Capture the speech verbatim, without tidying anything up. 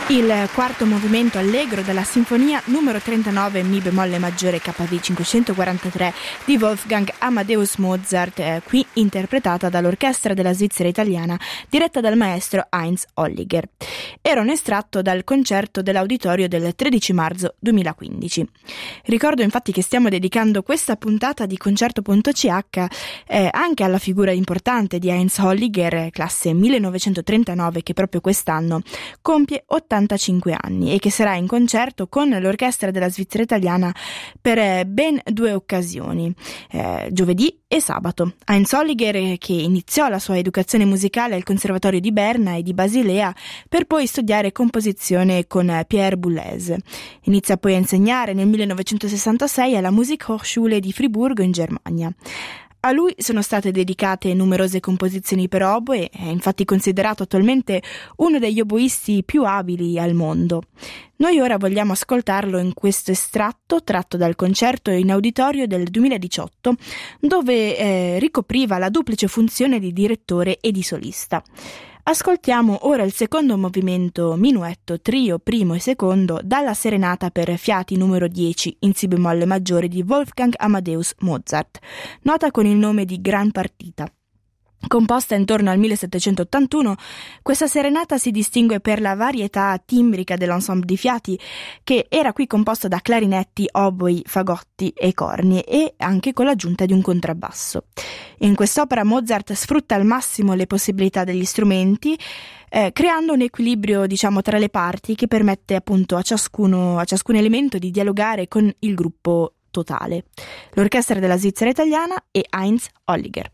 Il quarto movimento allegro della sinfonia numero trentanove Mi bemolle maggiore K V cinquecentoquarantatré di Wolfgang Amadeus Mozart, eh, qui interpretata dall'Orchestra della Svizzera Italiana diretta dal maestro Heinz Holliger. Era un estratto dal concerto dell'Auditorio del tredici marzo duemilaquindici. Ricordo infatti che stiamo dedicando questa puntata di Concerto.ch eh, anche alla figura importante di Heinz Holliger, classe millenovecentotrentanove, che proprio quest'anno compie ottantacinque anni e che sarà in concerto con l'Orchestra della Svizzera Italiana per ben due occasioni, eh, giovedì e sabato. Heinz Holliger, che iniziò la sua educazione musicale al Conservatorio di Berna e di Basilea per poi studiare composizione con Pierre Boulez. Inizia poi a insegnare nel millenovecentosessantasei alla Musikhochschule di Friburgo in Germania. A lui sono state dedicate numerose composizioni per oboe, è infatti considerato attualmente uno degli oboisti più abili al mondo. Noi ora vogliamo ascoltarlo in questo estratto tratto dal concerto in auditorio del duemiladiciotto, dove eh, ricopriva la duplice funzione di direttore e di solista. Ascoltiamo ora il secondo movimento minuetto trio primo e secondo dalla Serenata per fiati numero dieci in Si bemolle maggiore di Wolfgang Amadeus Mozart, nota con il nome di Gran Partita. Composta intorno al millesettecentottantuno, questa serenata si distingue per la varietà timbrica dell'ensemble di fiati, che era qui composto da clarinetti, oboi, fagotti e corni, e anche con l'aggiunta di un contrabbasso. In quest'opera Mozart sfrutta al massimo le possibilità degli strumenti, eh, creando un equilibrio, diciamo, tra le parti che permette appunto a ciascuno, a ciascun elemento di dialogare con il gruppo totale. L'Orchestra della Svizzera Italiana e Heinz Holliger.